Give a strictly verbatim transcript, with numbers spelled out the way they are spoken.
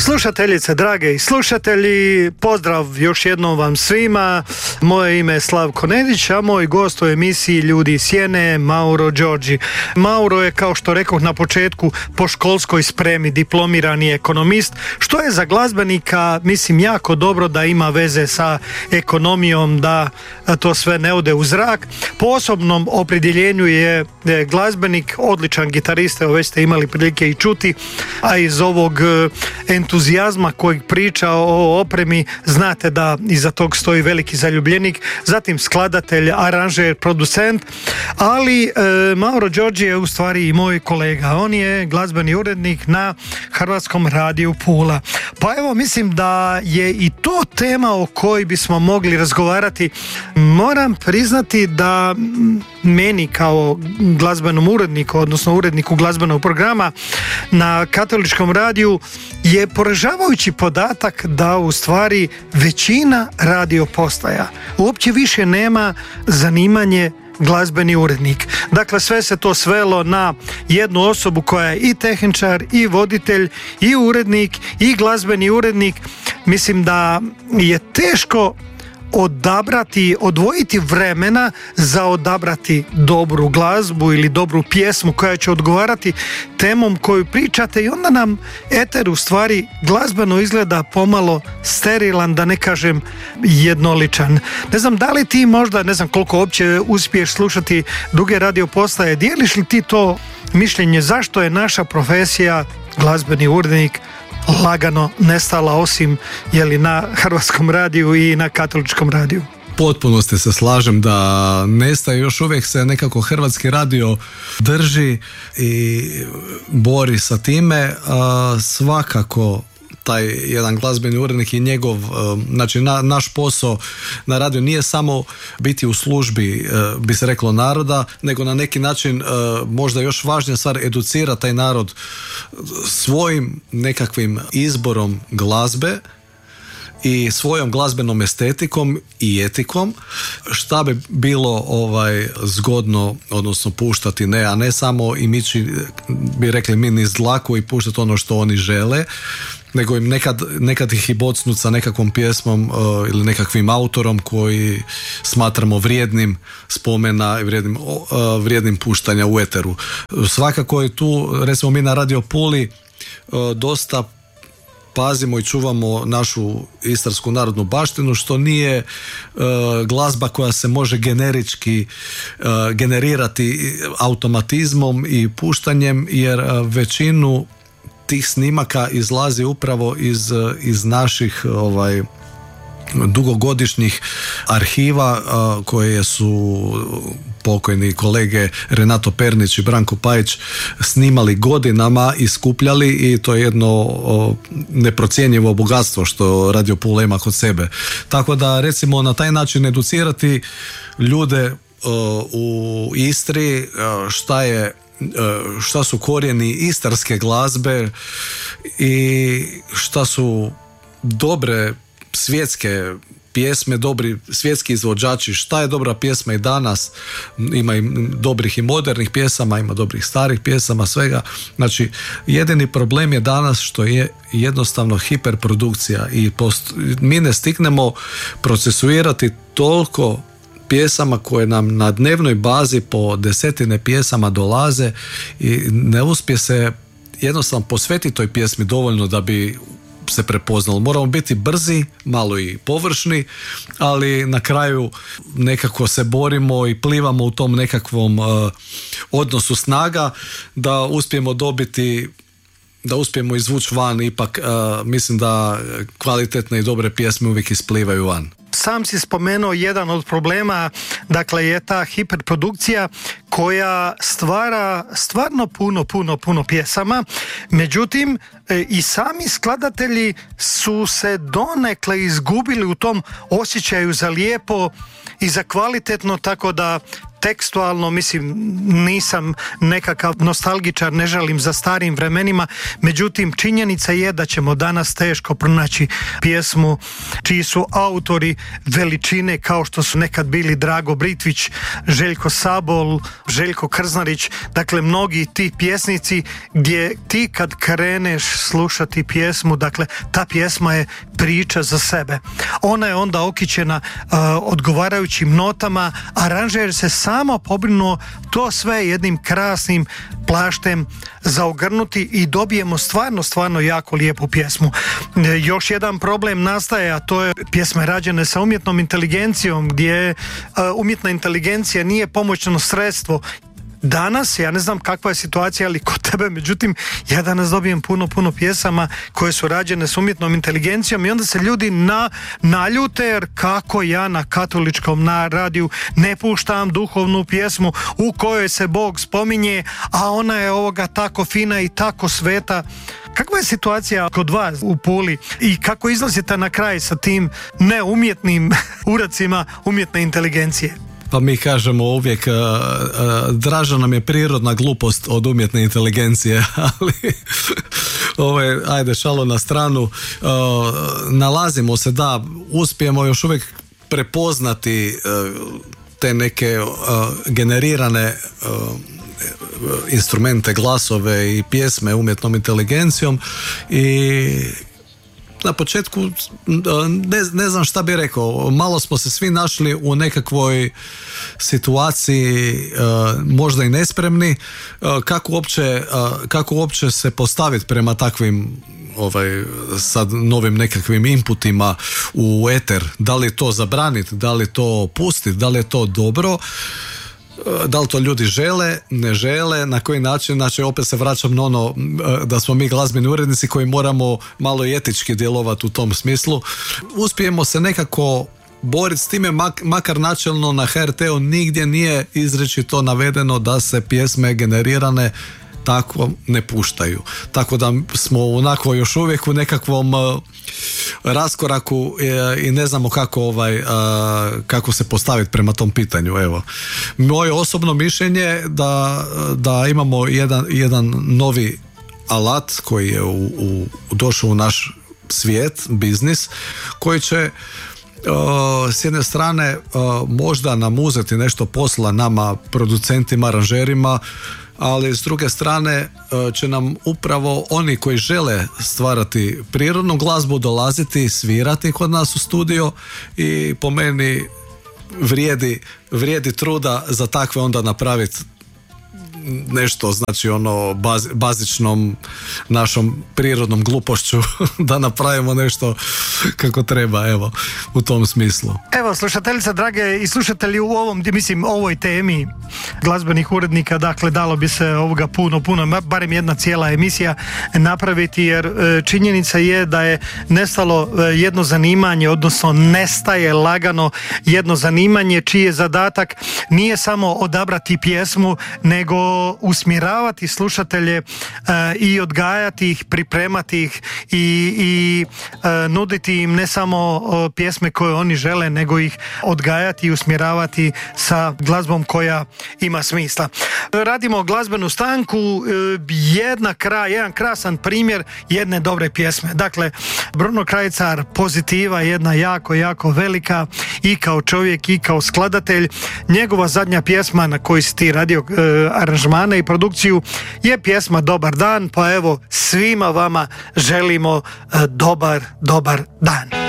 Slušateljice, drage i slušatelji, pozdrav još jednom vam svima. Moje ime je Slavko Nedić, a moj gost u emisiji Ljudi iz sjene Mauro Đorđi. Mauro je, kao što rekoh na početku, po školskoj spremi diplomirani ekonomist, što je za glazbenika, mislim, jako dobro da ima veze sa ekonomijom, da to sve ne ode u zrak. Po osobnom opredjeljenju je glazbenik, odličan gitarista, evo već ste imali prilike i čuti, a iz ovog entuzijazma kojeg priča o opremi znate da iza tog stoji veliki zaljubljenik, zatim skladatelj, aranžer, producent, ali e, Mauro Đorđi je u stvari i moj kolega. On je glazbeni urednik na Hrvatskom radiju Pula. Pa evo, mislim da je i to tema o kojoj bismo mogli razgovarati. Moram priznati da meni kao glazbenom uredniku, odnosno uredniku glazbenog programa na Katoličkom radiju je poražavajući podatak da u stvari većina radio postaja uopće više nema zanimanje glazbeni urednik. Dakle, sve se to svelo na jednu osobu koja je i tehničar, i voditelj, i urednik, i glazbeni urednik. Mislim da je teško odabrati, odvojiti vremena za odabrati dobru glazbu ili dobru pjesmu koja će odgovarati temom koju pričate, i onda nam eter u stvari glazbeno izgleda pomalo sterilan, da ne kažem jednoličan. Ne znam da li ti možda, ne znam koliko uopće uspiješ slušati druge radio postaje, dijeliš li ti to mišljenje zašto je naša profesija glazbeni urednik lagano nestala, osim jeli na Hrvatskom radiju i na Katoličkom radiju? Potpuno se slažem da nestaje, još uvijek se nekako Hrvatski radio drži i bori sa time. Svakako taj jedan glazbeni urednik i njegov, znači na, naš posao na radiju nije samo biti u službi, bi se reklo, naroda, nego na neki način možda još važnija stvar, educira taj narod svojim nekakvim izborom glazbe i svojom glazbenom estetikom i etikom šta bi bilo ovaj zgodno, odnosno puštati, ne, a ne samo i mići, bi rekli mi, niz dlaku i puštati ono što oni žele, nego im nekad, nekad ih i bocnut sa nekakvom pjesmom uh, ili nekakvim autorom koji smatramo vrijednim spomena i vrijednim, uh, vrijednim puštanja u eteru. Svakako je tu, recimo mi na Radio Puli uh, dosta pazimo i čuvamo našu istarsku narodnu baštinu, što nije uh, glazba koja se može generički uh, generirati automatizmom i puštanjem, jer uh, većinu tih snimaka izlazi upravo iz, iz naših ovaj, dugogodišnjih arhiva uh, koje su pokojni kolege Renato Pernić i Branko Pajić snimali godinama i skupljali, i to je jedno uh, neprocjenjivo bogatstvo što Radio Pula ima kod sebe. Tako da, recimo, na taj način educirati ljude uh, u Istri uh, šta je šta su korijeni istarske glazbe i šta su dobre svjetske pjesme, dobri svjetski izvođači, šta je dobra pjesma i danas. Ima i dobrih i modernih pjesama, ima dobrih starih pjesama, svega. Znači, jedini problem je danas što je jednostavno hiperprodukcija i post, mi ne stignemo procesuirati toliko pjesama koje nam na dnevnoj bazi po desetine pjesama dolaze i ne uspije se jednostavno posvetiti toj pjesmi dovoljno da bi se prepoznalo. Moramo biti brzi, malo i površni, ali na kraju nekako se borimo i plivamo u tom nekakvom uh, odnosu snaga da uspijemo dobiti, da uspijemo izvući van. Ipak uh, mislim da kvalitetne i dobre pjesme uvijek isplivaju van. Sam si spomenuo jedan od problema, dakle, je ta hiperprodukcija koja stvara stvarno puno, puno, puno pjesama. Međutim, i sami skladatelji su se donekle izgubili u tom osjećaju za lijepo i za kvalitetno, tako da tekstualno, mislim, nisam nekakav nostalgičar, ne žalim za starim vremenima, međutim činjenica je da ćemo danas teško pronaći pjesmu čiji su autori veličine kao što su nekad bili Drago Britvić, Željko Sabol, Željko Krznarić, dakle mnogi ti pjesnici gdje ti kad kreneš slušati pjesmu, dakle ta pjesma je priča za sebe. Ona je onda okićena uh, odgovarajućim notama, aranžer se samo pobrinuo to sve jednim krasnim plaštem zaogrnuti i dobijemo stvarno, stvarno jako lijepu pjesmu. E, još jedan problem nastaje, a to je pjesme rađene sa umjetnom inteligencijom, gdje uh, umjetna inteligencija nije pomoćno sredstvo. Danas, ja ne znam kakva je situacija, ali kod tebe, međutim, ja danas dobijem puno, puno pjesama koje su rađene s umjetnom inteligencijom i onda se ljudi na, naljute, jer kako ja na katoličkom na radiju ne puštam duhovnu pjesmu u kojoj se Bog spominje, a ona je ovoga tako fina i tako sveta. Kakva je situacija kod vas u Puli i kako izlazite na kraj sa tim neumjetnim uracima umjetne inteligencije? Pa mi kažemo uvijek, uh, uh, draža nam je prirodna glupost od umjetne inteligencije, ali ovaj, ajde šalo na stranu, uh, nalazimo se da uspijemo još uvijek prepoznati uh, te neke uh, generirane uh, instrumente, glasove i pjesme umjetnom inteligencijom i na početku ne, ne znam šta bi rekao, malo smo se svi našli u nekakvoj situaciji možda i nespremni kako uopće, kako uopće se postaviti prema takvim ovaj, sad novim nekakvim inputima u eter, da li to zabraniti, da li to pustiti, da li je to dobro, da li to ljudi žele, ne žele, na koji način. Znači opet se vraćam na ono da smo mi glazbeni urednici koji moramo malo i etički djelovati u tom smislu. Uspijemo se nekako boriti s time, mak, makar načelno na H R T-u nigdje nije izričito navedeno da se pjesme generirane tako ne puštaju. Tako da smo onako još uvijek u nekakvom uh, raskoraku e, i ne znamo kako, ovaj, uh, kako se postaviti prema tom pitanju. Evo. Moje osobno mišljenje da, da imamo jedan, jedan novi alat koji je u, u, došao u naš svijet, biznis, koji će Uh, s jedne strane uh, možda nam uzeti nešto posla nama, producentima, aranžerima, ali s druge strane uh, će nam upravo oni koji žele stvarati prirodnu glazbu dolaziti, svirati kod nas u studio i po meni vrijedi, vrijedi truda za takve onda napraviti nešto, znači ono baz, bazičnom našom prirodnom glupošću da napravimo nešto kako treba, evo, u tom smislu. Evo, slušateljica, drage i slušatelji, u ovom, mislim, ovoj temi glazbenih urednika, dakle, dalo bi se ovoga puno, puno, barem jedna cijela emisija napraviti, jer činjenica je da je nestalo jedno zanimanje, odnosno nestaje lagano jedno zanimanje čiji je zadatak nije samo odabrati pjesmu, nego usmjeravati slušatelje uh, i odgajati ih, pripremati ih i, i uh, nuditi im ne samo uh, pjesme koje oni žele, nego ih odgajati i usmjeravati sa glazbom koja ima smisla. Radimo glazbenu stanku, uh, jedna kraj, jedan krasan primjer jedne dobre pjesme. Dakle, Bruno Krajcar, pozitiva, jedna jako, jako velika i kao čovjek i kao skladatelj. Njegova zadnja pjesma na kojoj si ti radio uh, aranžmane i produkciju je pjesma Dobar dan, pa evo svima vama želimo uh, dobar, dobar dan.